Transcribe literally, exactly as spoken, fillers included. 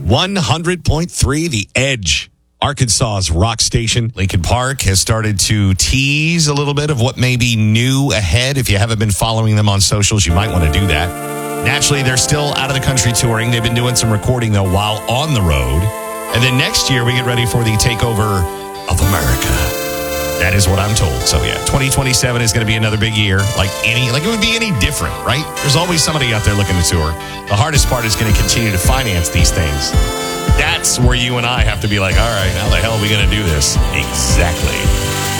one hundred point three The Edge, Arkansas's rock station. Lincoln Park has started to tease a little bit of what may be new ahead. If you haven't been following them on socials, you might want to do that. Naturally, they're still out of the country touring. They've been doing some recording, though, while on the road. And then next year, we get ready for the takeover of America. That is what I'm told. So, yeah, twenty twenty-seven is going to be another big year. Like any, like it would be any different, right? There's always somebody out there looking to tour. The hardest part is going to continue to finance these things. That's where you and I have to be like, all right, how the hell are we going to do this? Exactly.